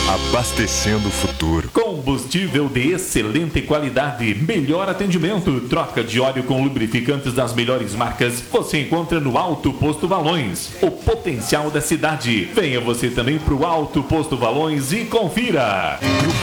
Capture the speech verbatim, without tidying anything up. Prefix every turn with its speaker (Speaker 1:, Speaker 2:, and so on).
Speaker 1: abastecendo o futuro.
Speaker 2: Combustível de excelente qualidade, melhor atendimento, troca de óleo com lubrificantes das melhores marcas, você encontra no Alto Posto Valões, o potencial da cidade. Venha você também para o Alto Posto Valões e confira.
Speaker 1: Grupo